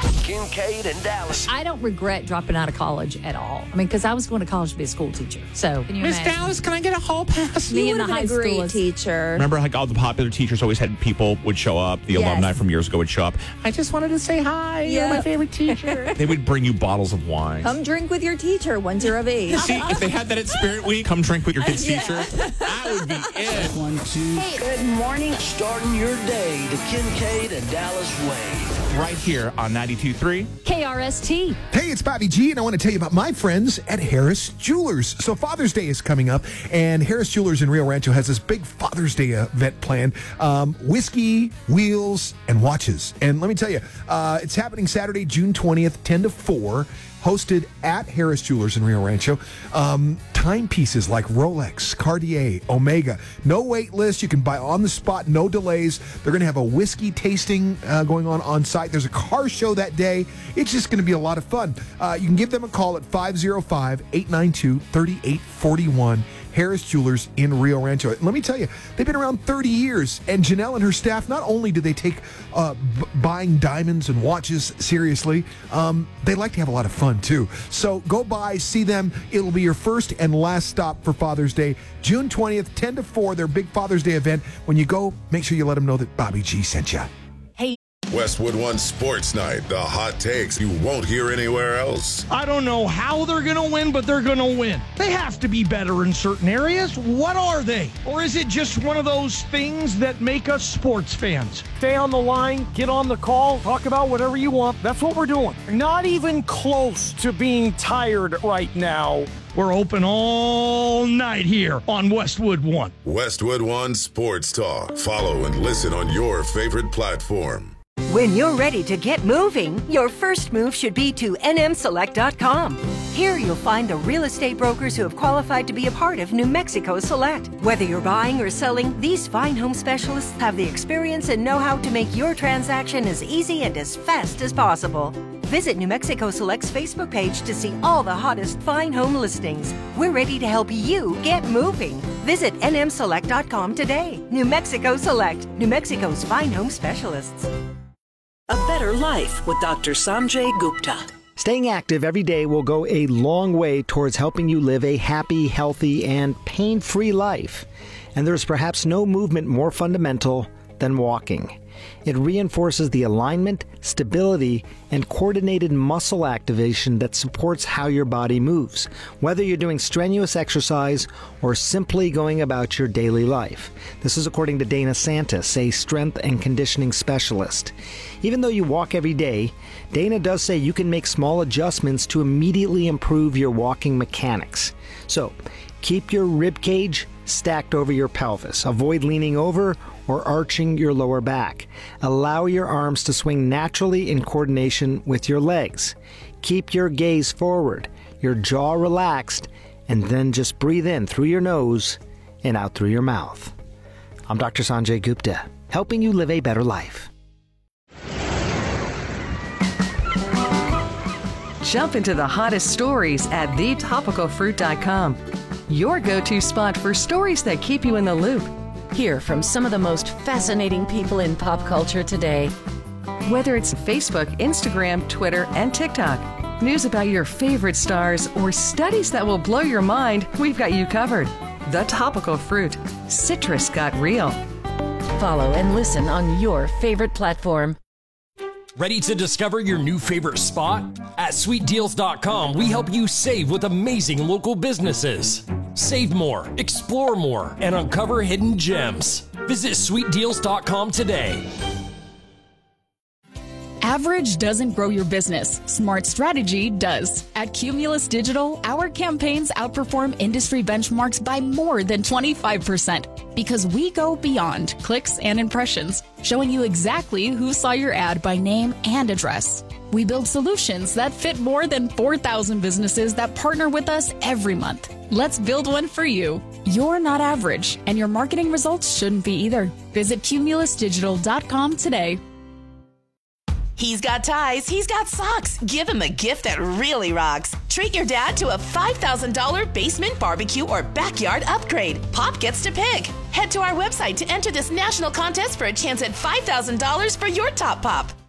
Kincaid and Dallas. I don't regret dropping out of college at all. I mean, because I was going to college to be a school teacher. So, can you Miss imagine? Dallas, can I get a hall pass? Me You and the would high have been a great schoolers. teacher. Remember, like all the popular teachers always had people would show up. The Yes. alumni from years ago would show up. I just wanted to say hi. You're my Yep. favorite teacher. They would bring you bottles of wine. Come drink with your teacher once you're of age. See, if they had that at Spirit Week, come drink with your kid's teacher. That would be it. 1, 2. Hey, good morning. Starting your day the Kincaid and Dallas way. Right here on 92.3. KRST. Hey, it's Bobby G, and I want to tell you about my friends at Harris Jewelers. So Father's Day is coming up, and Harris Jewelers in Rio Rancho has this big Father's Day event planned. Whiskey, wheels, and watches. And let me tell you, it's happening Saturday, June 20th, 10 to 4. Hosted at Harris Jewelers in Rio Rancho. Timepieces like Rolex, Cartier, Omega. No wait list. You can buy on the spot, no delays. They're going to have a whiskey tasting going on site. There's a car show that day. It's just going to be a lot of fun. You can give them a call at 505-892-3841. Harris Jewelers in Rio Rancho. Let me tell you, they've been around 30 years, and Janelle and her staff, not only do they take buying diamonds and watches seriously, they like to have a lot of fun too. So go by, see them. It'll be your first and last stop for Father's Day, June 20th, 10 to 4, their big Father's Day event. When you go, make sure you let them know that Bobby G sent you. Westwood One Sports Night. The hot takes you won't hear anywhere else. I don't know how they're going to win, but they're going to win. They have to be better in certain areas. What are they? Or is it just one of those things that make us sports fans? Stay on the line, get on the call, talk about whatever you want. That's what we're doing. Not even close to being tired right now. We're open all night here on Westwood One. Westwood One Sports Talk. Follow and listen on your favorite platform. When you're ready to get moving, your first move should be to nmselect.com. Here you'll find the real estate brokers who have qualified to be a part of New Mexico Select. Whether you're buying or selling, these fine home specialists have the experience and know-how to make your transaction as easy and as fast as possible. Visit New Mexico Select's Facebook page to see all the hottest fine home listings. We're ready to help you get moving. Visit nmselect.com today. New Mexico Select, New Mexico's fine home specialists. A Better Life with Dr. Sanjay Gupta. Staying active every day will go a long way towards helping you live a happy, healthy, and pain-free life. And there's perhaps no movement more fundamental than walking. It reinforces the alignment, stability, and coordinated muscle activation that supports how your body moves, whether you're doing strenuous exercise or simply going about your daily life. This is according to Dana Santis, a strength and conditioning specialist. Even though you walk every day, Dana does say you can make small adjustments to immediately improve your walking mechanics. So, keep your rib cage stacked over your pelvis. Avoid leaning over or arching your lower back. Allow your arms to swing naturally in coordination with your legs. Keep your gaze forward, your jaw relaxed, and then just breathe in through your nose and out through your mouth. I'm Dr. Sanjay Gupta, helping you live a better life. Jump into the hottest stories at thetopicalfruit.com. Your go-to spot for stories that keep you in the loop. Hear from some of the most fascinating people in pop culture today. Whether it's Facebook, Instagram, Twitter, and TikTok, news about your favorite stars, or studies that will blow your mind, we've got you covered. The Topical Fruit. Citrus got real. Follow and listen on your favorite platform. Ready to discover your new favorite spot? At sweetdeals.com, we help you save with amazing local businesses. Save more, explore more, and uncover hidden gems. Visit sweetdeals.com today. Average doesn't grow your business. Smart strategy does. At Cumulus Digital, our campaigns outperform industry benchmarks by more than 25% because we go beyond clicks and impressions, showing you exactly who saw your ad by name and address. We build solutions that fit more than 4,000 businesses that partner with us every month. Let's build one for you. You're not average, and your marketing results shouldn't be either. Visit cumulusdigital.com today. He's got ties, he's got socks. Give him a gift that really rocks. Treat your dad to a $5,000 basement barbecue or backyard upgrade. Pop gets to pick. Head to our website to enter this national contest for a chance at $5,000 for your top pop.